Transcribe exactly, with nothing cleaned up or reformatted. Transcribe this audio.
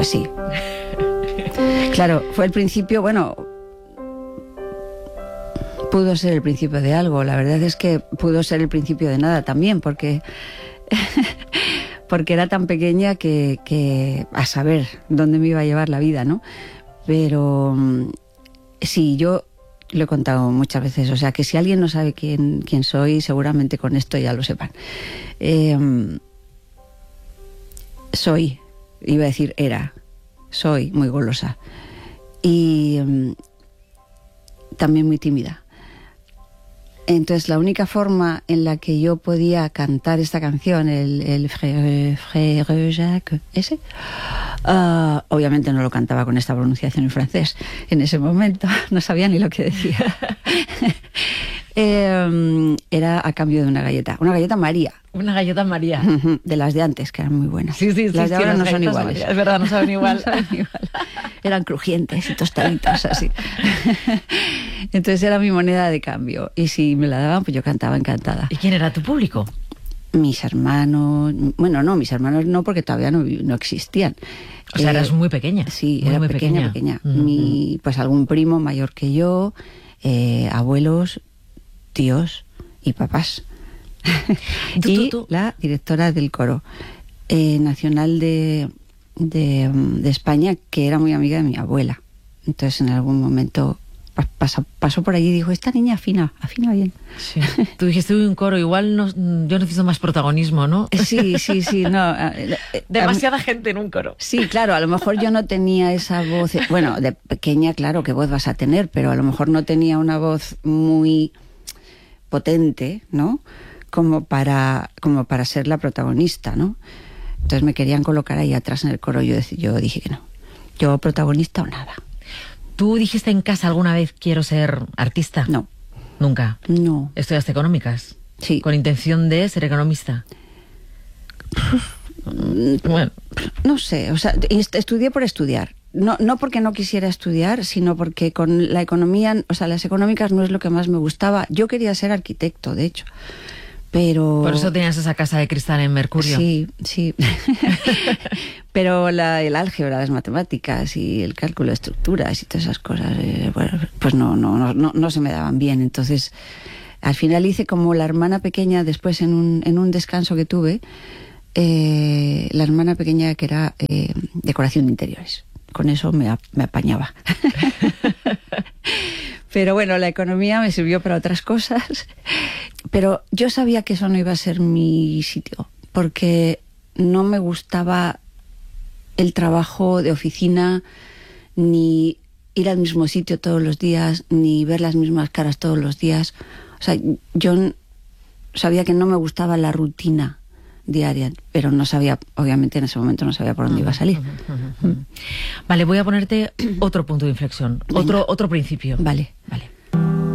Pues sí. Claro, fue el principio, bueno, pudo ser el principio de algo. La verdad es que pudo ser el principio de nada también, porque porque era tan pequeña que, que a saber dónde me iba a llevar la vida, ¿no? Pero sí, yo lo he contado muchas veces, o sea que si alguien no sabe quién, quién soy, seguramente con esto ya lo sepan. Eh, soy, iba a decir era, soy muy golosa y um, también muy tímida. Entonces la única forma en la que yo podía cantar esta canción, el, el Frère, Frère Jacques, ese, uh, obviamente no lo cantaba con esta pronunciación en francés en ese momento, no sabía ni lo que decía. eh, era a cambio de una galleta, una galleta María. Una galleta María. De las de antes, que eran muy buenas. Sí, sí, sí. Las de ahora sí, no las son iguales. María, es verdad, no saben igual. No saben igual. Eran crujientes y tostaditas así. Entonces era mi moneda de cambio. Y si me la daban, pues yo cantaba encantada. ¿Y quién era tu público? Mis hermanos... Bueno, no, mis hermanos no, porque todavía no, no existían. O sea, eh, eras muy pequeña. Sí, muy, era muy pequeña, pequeña. pequeña. Uh-huh. Mi, pues algún primo mayor que yo, eh, abuelos, tíos y papás. ¿Tú, y tú, tú? la directora del coro eh, nacional de, de, de España, que era muy amiga de mi abuela. Entonces en algún momento pasó, pasó por allí y dijo, esta niña afina, afina bien. Sí. Tú dijiste, uy, un coro, igual no, yo necesito más protagonismo, ¿no? Sí, sí, sí, no. Demasiada gente en un coro. Sí, claro, a lo mejor yo no tenía esa voz, bueno, de pequeña, claro, ¿qué voz vas a tener? Pero a lo mejor no tenía una voz muy potente, ¿no? como para, como para ser la protagonista, ¿no? Entonces me querían colocar ahí atrás en el coro y yo, yo dije que no. Yo protagonista o nada. ¿Tú dijiste en casa alguna vez quiero ser artista? No. ¿Nunca? No. ¿Estudiaste económicas? Sí. ¿Con intención de ser economista? Bueno, no sé, o sea, estudié por estudiar. No, no porque no quisiera estudiar, sino porque con la economía, o sea, las económicas no es lo que más me gustaba. Yo quería ser arquitecto, de hecho. Pero... Por eso tenías esa casa de cristal en Mercurio. Sí, sí. Pero la, el álgebra, las matemáticas y el cálculo de estructuras y todas esas cosas, eh, bueno, pues no, no, no, no, no se me daban bien. Entonces, al final hice como la hermana pequeña, después en un, en un descanso que tuve, eh, la hermana pequeña que era eh, decoración de interiores. Con eso me, me apañaba. Pero bueno, la economía me sirvió para otras cosas. Pero yo sabía que eso no iba a ser mi sitio, porque no me gustaba el trabajo de oficina, ni ir al mismo sitio todos los días, ni ver las mismas caras todos los días. O sea, yo sabía que no me gustaba la rutina diaria, pero no sabía, obviamente en ese momento no sabía por dónde iba a salir. Uh-huh, uh-huh, uh-huh. Vale, voy a ponerte otro punto de inflexión, otro, otro principio. Vale, vale.